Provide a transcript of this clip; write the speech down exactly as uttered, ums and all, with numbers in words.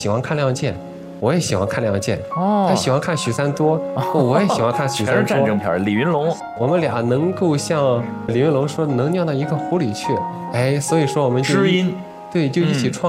喜欢看《亮剑》，我也喜欢看《亮剑》。 哦， 他喜欢看许三多，我也喜欢看许三多。 全是战争片，李云龙。 我们俩能够像李云龙说，能酿到一个壶里去。哎，所以说我们就知音， 对，就一起嗯创。